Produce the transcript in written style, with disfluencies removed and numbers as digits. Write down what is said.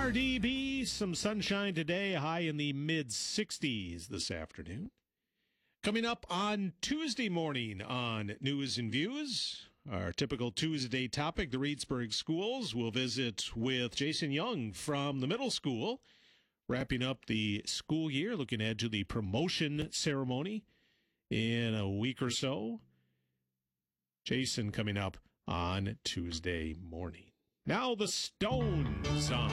RDB, some sunshine today, high in the mid-60s this afternoon. Coming up on Tuesday morning on News and Views, our typical Tuesday topic, the Reedsburg schools. We'll visit with Jason Young from the middle school, wrapping up the school year, looking ahead to the promotion ceremony in a week or so. Jason coming up on Tuesday morning. Now the Stone song.